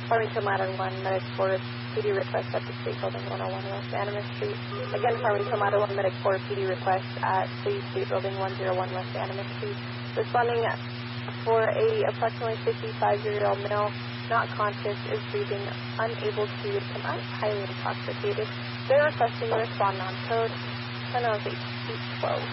Farmington Ladder 1, Medic 4, PD request at the State Building 101 West Animas Street. Again, Farmington Ladder 1, Medic 4, PD request at the State Building 101 West Animas Street. Responding for a approximately 55-year-old male, not conscious, is breathing, unable to come out, highly intoxicated. They're requesting a respond on code 1008-12.